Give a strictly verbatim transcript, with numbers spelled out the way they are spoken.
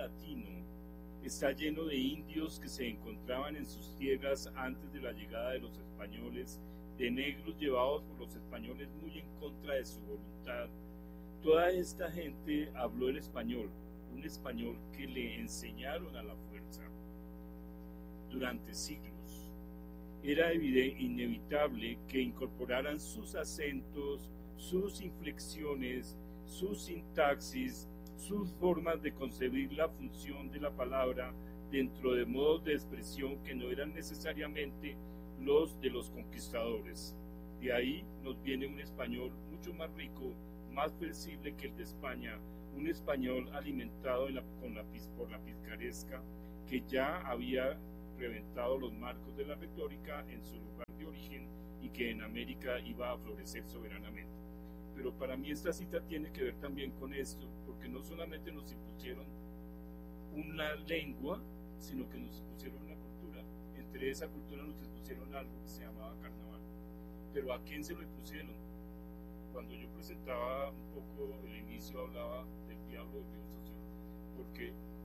latino está lleno de indios que se encontraban en sus tierras antes de la llegada de los españoles, de negros llevados por los españoles muy en contra de su voluntad. Toda esta gente habló el español, un español que le enseñaron a la fuerza durante siglos. Era evidente, inevitable que incorporaran sus acentos, sus inflexiones, su sintaxis, sus formas de concebir la función de la palabra dentro de modos de expresión que no eran necesariamente los de los conquistadores. De ahí nos viene un español mucho más rico, más flexible que el de España, un español alimentado en la, con la, por la picaresca que ya había reventado los marcos de la retórica en su lugar de origen y que en América iba a florecer soberanamente. Pero para mí esta cita tiene que ver también con esto, porque no solamente nos impusieron una lengua, sino que nos impusieron una cultura. Entre esa cultura nos impusieron algo que se llamaba carnaval. Pero ¿a quién se lo impusieron? Cuando yo presentaba un poco el inicio hablaba del diablo de filosofía, porque